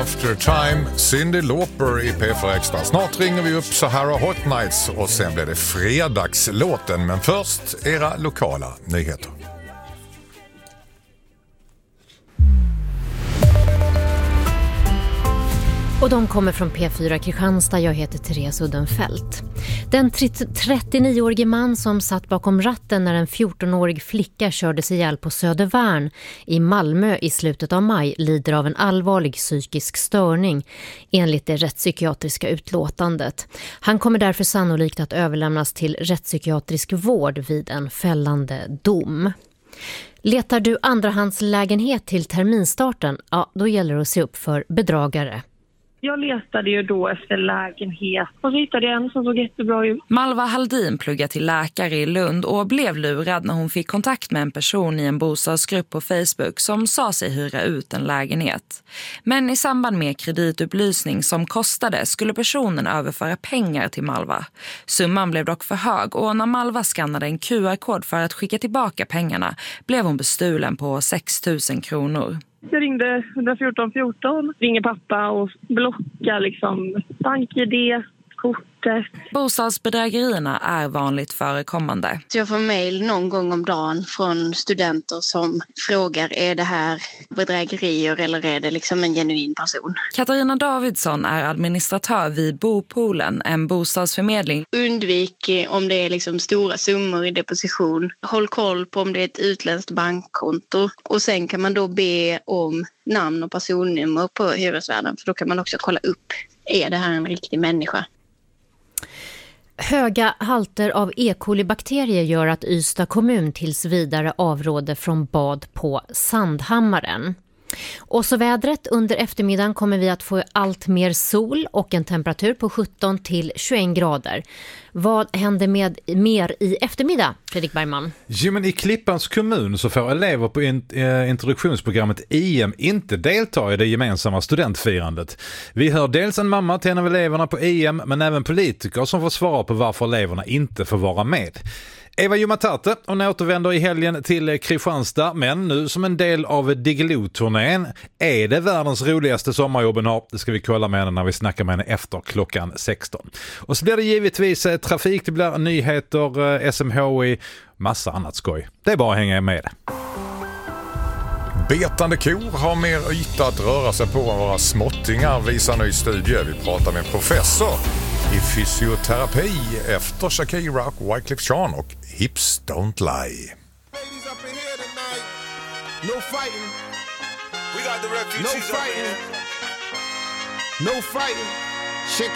After Time, Cyndi Lauper i P4 Extra. Snart ringer vi upp Sahara Hot Nights och sen blir det fredagslåten. Men först era lokala nyheter. Och de kommer från P4 Kristianstad. Jag heter Therese Uddenfelt. Den 39-årige man som satt bakom ratten när en 14-årig flicka kördes ihjäl på Södervärn i Malmö i slutet av maj lider av en allvarlig psykisk störning enligt det rättspsykiatriska utlåtandet. Han kommer därför sannolikt att överlämnas till rättspsykiatrisk vård vid en fällande dom. Letar du andrahandslägenhet till terminstarten? Ja, då gäller det att se upp för bedragare. Jag letade ju då efter lägenhet och så hittade jag en som såg jättebra ut. Malva Haldin pluggar till läkare i Lund och blev lurad när hon fick kontakt med en person i en bostadsgrupp på Facebook som sa sig hyra ut en lägenhet. Men i samband med kreditupplysning som kostade skulle personen överföra pengar till Malva. Summan blev dock för hög och när Malva skannade en QR-kod för att skicka tillbaka pengarna blev hon bestulen på 6 000 kronor. Jag ringde 11414, ringer pappa och blockar liksom bank-ID, kortet. Bostadsbedrägerierna är vanligt förekommande. Jag får mejl någon gång om dagen från studenter som frågar, är det här bedrägerier eller är det liksom en genuin person? Katarina Davidsson är administratör vid Bopoolen, en bostadsförmedling. Undvik om det är liksom stora summor i deposition. Håll koll på om det är ett utländskt bankkonto. Och sen kan man då be om namn och personnummer på hyresvärden. För då kan man också kolla upp, är det här en riktig människa? Höga halter av E. coli-bakterier gör att Ystad kommun tills vidare avråder från bad på Sandhammaren. Och så vädret, under eftermiddagen kommer vi att få allt mer sol och en temperatur på 17 till 21 grader. Vad händer med mer i eftermiddag, Fredrik Bergman? Jo, men i Klippans kommun så får elever på introduktionsprogrammet IM inte delta i det gemensamma studentfirandet. Vi hör dels en mamma till en av eleverna på IM, men även politiker som får svara på varför eleverna inte får vara med. Eva Jumatate, hon återvänder i helgen till Kristianstad, men nu som en del av Diggiloo-turnén. Är det världens roligaste sommarjobben har? Det ska vi kolla med henne när vi snackar med henne efter klockan 16. Och så blir det givetvis trafik, det blir nyheter, SMHI, massa annat skoj. Det är bara att hänga med. Betande kor har mer yta att röra sig på än våra småttingar, visar ny studie. Vi pratar med en professor i fysioterapi efter Shakira och Wyclef Jean och Hips Don't Lie. No fighting. We got the refugees. No fighting. No fighting.